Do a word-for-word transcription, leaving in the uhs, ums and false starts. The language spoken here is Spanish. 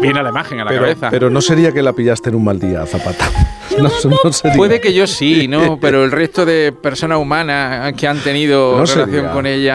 viene a la imagen, a la pero, cabeza. Pero no sería que la pillaste en un mal día, Zapata. No, no sería. Puede que yo sí, ¿no? Pero el resto de personas humanas que han tenido No relación sería. con ella